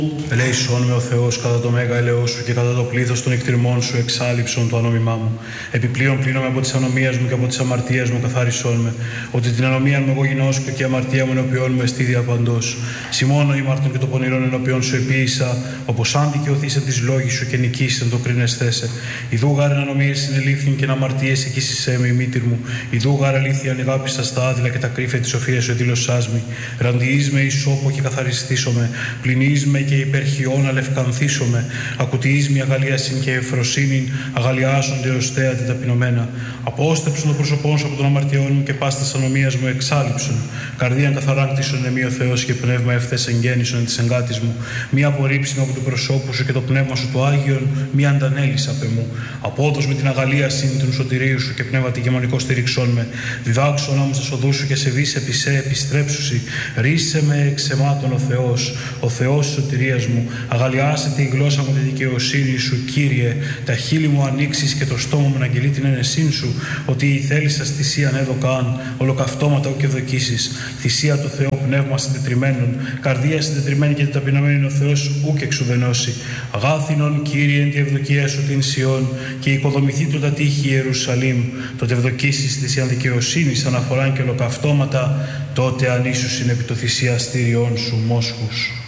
Ελέησόν με ο Θεός κατά το μέγα ελαιός σου και κατά το πλήθος των εκτριμών σου εξάλειψον το ανόμημά μου. Επιπλέον πλύνομαι από τις ανομίες μου και από τις αμαρτίες μου καθάρισόν με. Ότι την ανομία μου εγώ γινώσκω και η αμαρτία μου ενώπιόν μου εστί διαπαντός. Σημώνω ημάρτων και το πονηρών ενώπιον σου επίησα, όπως αν δικαιωθήσεν της λόγης σου και νικήσεν το κρίνεσθέσε. Ιδού γάρεν ανομίες συνελήφθην και αμαρτίες εκείσισέ με η μήτηρ μου. Ιδού γάρ αλήθεια ανεγάπησα στα άδειλα και τα κρύφια της σοφίας σου εδήλωσάς μη. Ραντιείς με εις σώπο και καθαριστήσομαι. Πλυνείς με και υπερχιών αλευκανθήσομαι. Ακουτιείς με αγαλίασιν και ευφροσύνην, αγαλιάσονται ως θέατη ταπεινωμένα. Απόστεψον το πρόσωπόν σου από τον αμαρτιών μου και πάστας ανομίας μου εξάλειψον. Καρδίαν καθαράνκτησον εμεί ο Θεός και πνεύμα ευθές εγγέννησον εν της εγκάτης μου. Μη απορρίψιμαι από του προσώπου σου και το πνεύμα σου το Άγιον, μη αντανέλησα πε μου. Απόδος με την αγαλίασιν του σωτηρίου σου και πνεύμα τη γεμονικό στηρίξον με. Διδάξον όμως τα σοδού σου και σε βίσε επισέ επιστρέψουσι. Ρίσε με εξαιμάτων ο Θεός σωτηρίας μου. Αγαλιάσετε η γλώσσα μου τη δικαιοσύνη σου, Κύριε. Τα χείλη μου ανοίξεις και το στόμα μου να αγγελεί την ένεσήν σου. Ότι η θέλησας θυσίαν έδωκαν, ολοκαυτώματα ουκ ευδοκίσεις. Θυσία του Θεού πνεύμα συντετριμένων, καρδία συντετριμένη και ταπεινωμένη ο Θεός ουκ εξουδενώσει. Αγάθινον, Κύριε, εν τη ευδοκία σου την Σιών και οικοδομηθεί του τα τείχη Ιερουσαλήμ. Τότε ευδοκίσεις θυσίαν δικαιοσύνης, αναφοράν και ολοκαυτώματα, τότε ανήσουσιν επί το θυσιαστήριόν σου μόσχους.